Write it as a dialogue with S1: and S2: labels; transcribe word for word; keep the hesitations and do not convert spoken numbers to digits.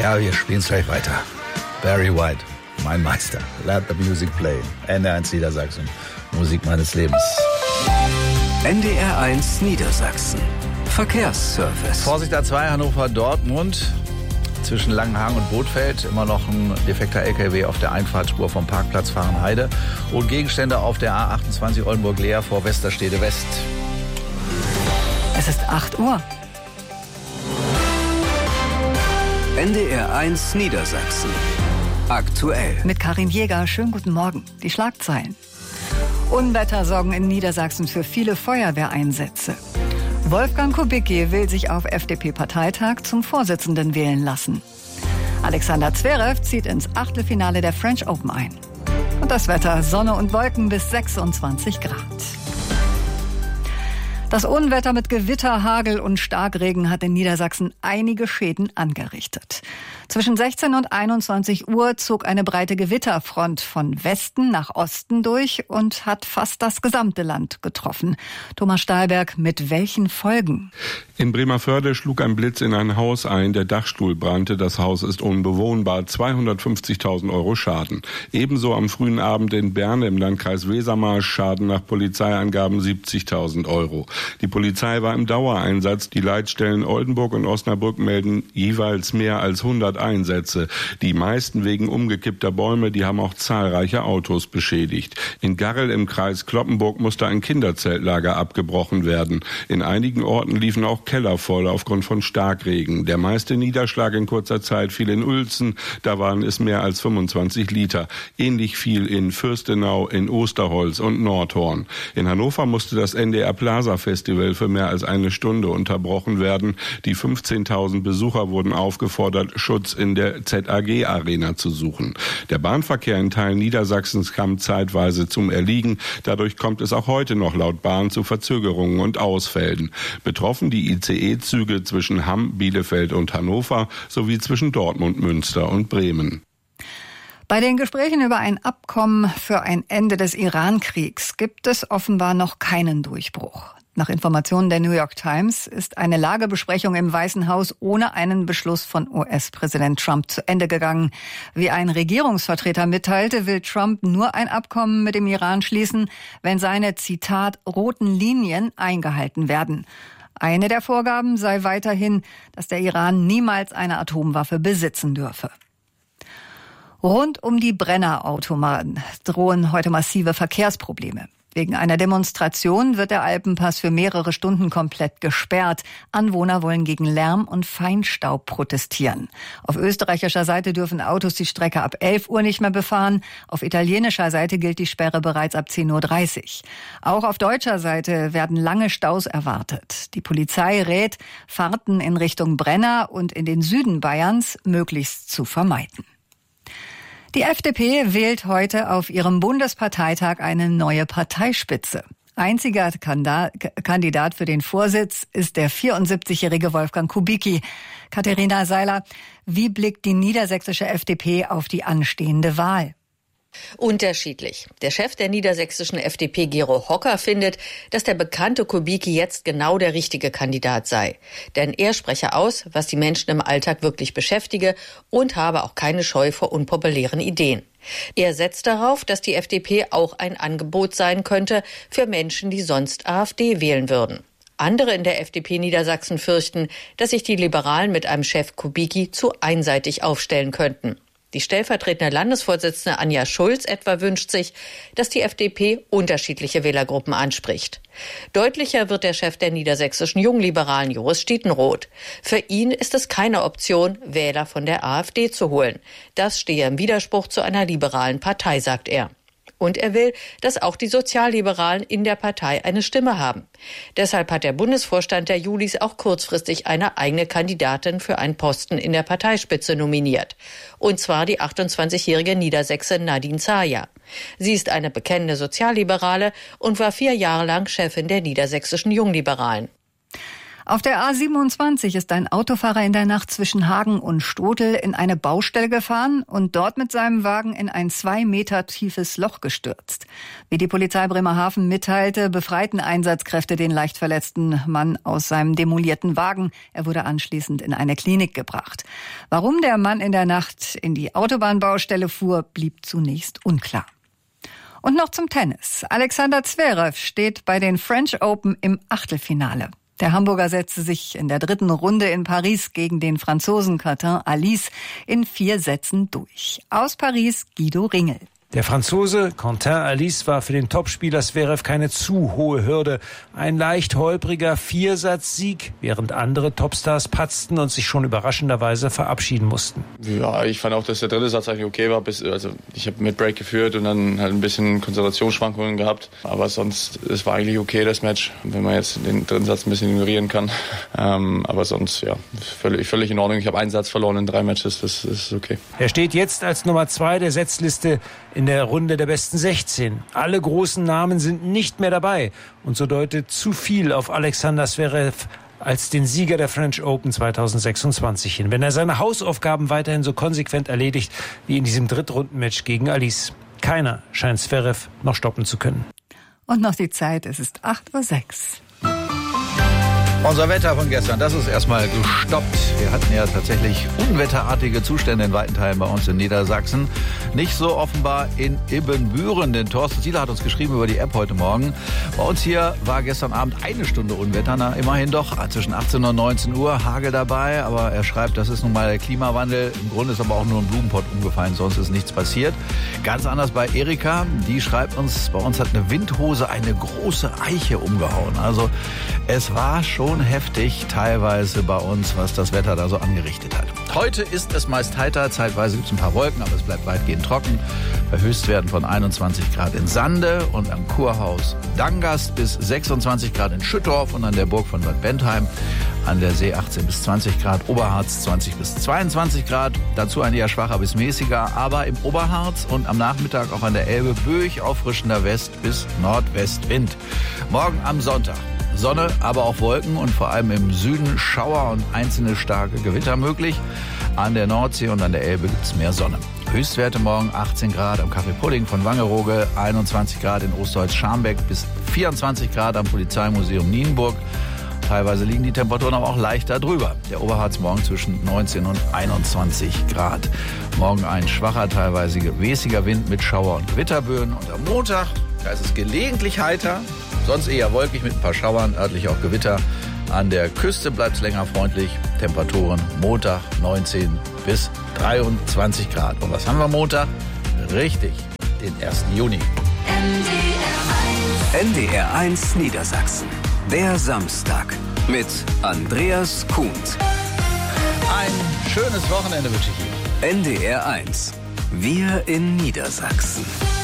S1: Ja, wir spielen es gleich weiter. Barry White, mein Meister. Let the music play. N D R eins Niedersachsen. Musik meines Lebens.
S2: N D R eins Niedersachsen. Verkehrsservice.
S1: Vorsicht A zwei Hannover-Dortmund. Zwischen Langenhagen und Bothfeld immer noch ein defekter L K W auf der Einfahrtspur vom Parkplatz Fahrenheide. Und Gegenstände auf der A achtundzwanzig Oldenburg-Leer vor Westerstede West.
S3: Es ist acht Uhr.
S2: N D R eins Niedersachsen. Aktuell.
S3: Mit Karin Jäger. Schönen guten Morgen. Die Schlagzeilen. Unwetter sorgen in Niedersachsen für viele Feuerwehreinsätze. Wolfgang Kubicki will sich auf F D P-Parteitag zum Vorsitzenden wählen lassen. Alexander Zverev zieht ins Achtelfinale der French Open ein. Und das Wetter: Sonne und Wolken bis sechsundzwanzig Grad. Das Unwetter mit Gewitter, Hagel und Starkregen hat in Niedersachsen einige Schäden angerichtet. Zwischen sechzehn und einundzwanzig Uhr zog eine breite Gewitterfront von Westen nach Osten durch und hat fast das gesamte Land getroffen. Thomas Stahlberg, mit welchen Folgen?
S4: In Bremervörde schlug ein Blitz in ein Haus ein, der Dachstuhl brannte, das Haus ist unbewohnbar, zweihundertfünfzigtausend Euro Schaden. Ebenso am frühen Abend in Berne im Landkreis Wesermarsch, Schaden nach Polizeiangaben siebzigtausend Euro. Die Polizei war im Dauereinsatz. Die Leitstellen Oldenburg und Osnabrück melden jeweils mehr als hundert Einsätze. Die meisten wegen umgekippter Bäume, die haben auch zahlreiche Autos beschädigt. In Garrel im Kreis Cloppenburg musste ein Kinderzeltlager abgebrochen werden. In einigen Orten liefen auch Keller voll aufgrund von Starkregen. Der meiste Niederschlag in kurzer Zeit fiel in Uelzen. Da waren es mehr als fünfundzwanzig Liter. Ähnlich viel in Fürstenau, in Osterholz und Nordhorn. In Hannover musste das N D R Plaza Festival für mehr als eine Stunde unterbrochen werden. Die fünfzehntausend Besucher wurden aufgefordert, Schutz in der Z A G Arena zu suchen. Der Bahnverkehr in Teilen Niedersachsens kam zeitweise zum Erliegen. Dadurch kommt es auch heute noch laut Bahn zu Verzögerungen und Ausfällen. Betroffen die I C E-Züge zwischen Hamm, Bielefeld und Hannover sowie zwischen Dortmund, Münster und Bremen.
S3: Bei den Gesprächen über ein Abkommen für ein Ende des Iran-Kriegs gibt es offenbar noch keinen Durchbruch. Nach Informationen der New York Times ist eine Lagebesprechung im Weißen Haus ohne einen Beschluss von U S-Präsident Trump zu Ende gegangen. Wie ein Regierungsvertreter mitteilte, will Trump nur ein Abkommen mit dem Iran schließen, wenn seine, Zitat, roten Linien eingehalten werden. Eine der Vorgaben sei weiterhin, dass der Iran niemals eine Atomwaffe besitzen dürfe. Rund um die Brennerautomaten drohen heute massive Verkehrsprobleme. Wegen einer Demonstration wird der Alpenpass für mehrere Stunden komplett gesperrt. Anwohner wollen gegen Lärm und Feinstaub protestieren. Auf österreichischer Seite dürfen Autos die Strecke ab elf Uhr nicht mehr befahren. Auf italienischer Seite gilt die Sperre bereits ab zehn Uhr dreißig. Auch auf deutscher Seite werden lange Staus erwartet. Die Polizei rät, Fahrten in Richtung Brenner und in den Süden Bayerns möglichst zu vermeiden. Die F D P wählt heute auf ihrem Bundesparteitag eine neue Parteispitze. Einziger Kandidat für den Vorsitz ist der vierundsiebzigjährige Wolfgang Kubicki. Katharina Seiler, wie blickt die niedersächsische F D P auf die anstehende Wahl?
S5: Unterschiedlich. Der Chef der niedersächsischen F D P, Gero Hocker, findet, dass der bekannte Kubicki jetzt genau der richtige Kandidat sei. Denn er spreche aus, was die Menschen im Alltag wirklich beschäftige und habe auch keine Scheu vor unpopulären Ideen. Er setzt darauf, dass die F D P auch ein Angebot sein könnte für Menschen, die sonst AfD wählen würden. Andere in der F D P Niedersachsen fürchten, dass sich die Liberalen mit einem Chef Kubicki zu einseitig aufstellen könnten. Die stellvertretende Landesvorsitzende Anja Schulz etwa wünscht sich, dass die F D P unterschiedliche Wählergruppen anspricht. Deutlicher wird der Chef der niedersächsischen Jungliberalen, Joris Stietenroth. Für ihn ist es keine Option, Wähler von der AfD zu holen. Das stehe im Widerspruch zu einer liberalen Partei, sagt er. Und er will, dass auch die Sozialliberalen in der Partei eine Stimme haben. Deshalb hat der Bundesvorstand der Julis auch kurzfristig eine eigene Kandidatin für einen Posten in der Parteispitze nominiert. Und zwar die achtundzwanzigjährige Niedersächsin Nadine Zaja. Sie ist eine bekennende Sozialliberale und war vier Jahre lang Chefin der niedersächsischen Jungliberalen.
S3: Auf der A siebenundzwanzig ist ein Autofahrer in der Nacht zwischen Hagen und Stotel in eine Baustelle gefahren und dort mit seinem Wagen in ein zwei Meter tiefes Loch gestürzt. Wie die Polizei Bremerhaven mitteilte, befreiten Einsatzkräfte den leicht verletzten Mann aus seinem demolierten Wagen. Er wurde anschließend in eine Klinik gebracht. Warum der Mann in der Nacht in die Autobahnbaustelle fuhr, blieb zunächst unklar. Und noch zum Tennis. Alexander Zverev steht bei den French Open im Achtelfinale. Der Hamburger setzte sich in der dritten Runde in Paris gegen den Franzosen Quentin Alice in vier Sätzen durch. Aus Paris Guido Ringel.
S6: Der Franzose Quentin Alice war für den Topspieler Zverev keine zu hohe Hürde. Ein leicht holpriger Viersatz-Sieg, während andere Topstars patzten und sich schon überraschenderweise verabschieden mussten.
S7: Ja, ich fand auch, dass der dritte Satz eigentlich okay war. Bis, also ich habe mit Break geführt und dann halt ein bisschen Konzentrationsschwankungen gehabt. Aber sonst, es war eigentlich okay, das Match, wenn man jetzt den dritten Satz ein bisschen ignorieren kann. Ähm, aber sonst, ja, völlig, völlig in Ordnung. Ich habe einen Satz verloren in drei Matches, das, das ist okay.
S6: Er steht jetzt als Nummer zwei der Setzliste in der Runde der besten sechzehn. Alle großen Namen sind nicht mehr dabei. Und so deutet zu viel auf Alexander Zverev als den Sieger der French Open zweitausendsechsundzwanzig hin, wenn er seine Hausaufgaben weiterhin so konsequent erledigt wie in diesem Drittrundenmatch gegen Alice. Keiner scheint Zverev noch stoppen zu können.
S3: Und noch die Zeit, es ist acht Uhr sechs.
S1: Unser Wetter von gestern, das ist erstmal gestoppt. Wir hatten ja tatsächlich unwetterartige Zustände in weiten Teilen bei uns in Niedersachsen. Nicht so offenbar in Ibbenbüren, denn Thorsten Zieler hat uns geschrieben über die App heute Morgen. Bei uns hier war gestern Abend eine Stunde Unwetter, na immerhin doch, zwischen achtzehn und neunzehn Uhr, Hagel dabei. Aber er schreibt, das ist nun mal der Klimawandel. Im Grunde ist aber auch nur ein Blumenpott umgefallen, sonst ist nichts passiert. Ganz anders bei Erika, die schreibt uns, bei uns hat eine Windhose eine große Eiche umgehauen. Also es war schon heftig teilweise bei uns, was das Wetter da so angerichtet hat. Heute ist es meist heiter, zeitweise gibt es ein paar Wolken, aber es bleibt weitgehend trocken. Bei Höchstwerten von einundzwanzig Grad in Sande und am Kurhaus Dangast bis sechsundzwanzig Grad in Schüttorf und an der Burg von Bad Bentheim. An der See achtzehn bis zwanzig Grad, Oberharz zwanzig bis zweiundzwanzig Grad. Dazu ein eher schwacher bis mäßiger, aber im Oberharz und am Nachmittag auch an der Elbe böig auffrischender West- bis Nordwestwind. Morgen am Sonntag Sonne, aber auch Wolken und vor allem im Süden Schauer und einzelne starke Gewitter möglich. An der Nordsee und an der Elbe gibt es mehr Sonne. Höchstwerte morgen achtzehn Grad am Café Pudding von Wangerooge, einundzwanzig Grad in Osterholz-Scharmbeck bis vierundzwanzig Grad am Polizeimuseum Nienburg. Teilweise liegen die Temperaturen aber auch leichter drüber. Der Oberharz morgen zwischen neunzehn und einundzwanzig Grad. Morgen ein schwacher, teilweise mäßiger Wind mit Schauer- und Gewitterböen. Und am Montag, da ist es gelegentlich heiter, sonst eher wolkig mit ein paar Schauern, örtlich auch Gewitter. An der Küste bleibt es länger freundlich. Temperaturen Montag neunzehn bis dreiundzwanzig Grad. Und was haben wir Montag? Richtig, den ersten Juni.
S2: N D R eins Niedersachsen. Der Samstag mit Andreas Kuhnt.
S1: Ein schönes Wochenende wünsche ich Ihnen.
S2: N D R eins. Wir in Niedersachsen.